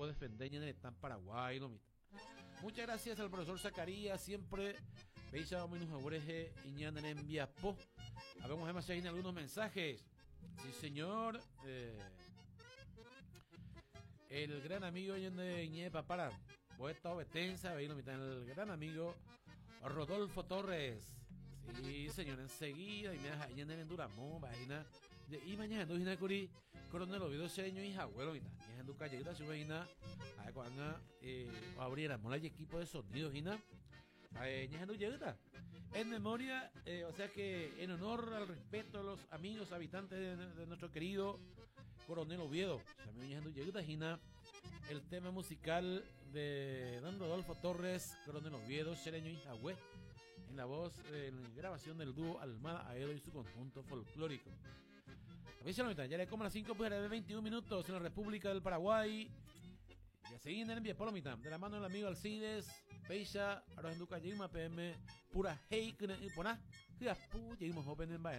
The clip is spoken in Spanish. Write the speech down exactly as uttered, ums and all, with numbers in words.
equipo defendeño en el Están Paraguay, lo mita. Muchas gracias al profesor Zacarías, siempre veis a menos abuereje y ñan en enviapo. Habemos además ahí algunos mensajes. Sí, señor. Eh, el gran amigo de Iñé Papara, poeta obetensa, veis lo mitad. El gran amigo Rodolfo Torres. Sí, señor, enseguida. Y me deja en el Duramón, vaina. Y mañana, no es Curi, Coronel Oviedo Seño y Jagüero, y nada. Y en Duca llega a su vaina. A cuando abriéramos el equipo de sonido, y nada. En memoria, eh, o sea que en honor al respeto a los amigos habitantes de, de nuestro querido Coronel Oviedo, el tema musical de don Rodolfo Torres, Coronel Oviedo, Sereño y Jagüe, en la voz de la grabación del dúo Almada Aedo y su conjunto folclórico. Ya le como las cinco pues de veintiún minutos en la República del Paraguay. Ya seguí en el envío Polomita, de la mano del amigo Alcides, Peisha, Arojenduca, Yigma, P M, Pura Hey, Poná, Giaspu, Yigma, Open en